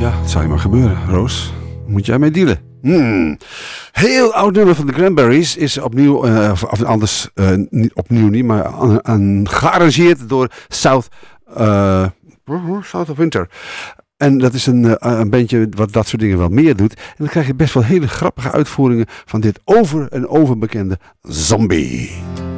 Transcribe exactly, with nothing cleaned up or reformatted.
Ja, het zou je maar gebeuren, Roos. Moet jij mee dealen? Hmm. Heel oud nummer van de Cranberries is opnieuw, uh, of, of anders, uh, niet, opnieuw niet, maar aan, aan, gearrangeerd door South, uh, South of Winter. En dat is een, uh, een bandje wat dat soort dingen wel meer doet. En dan krijg je best wel hele grappige uitvoeringen van dit over en over bekende Zombie.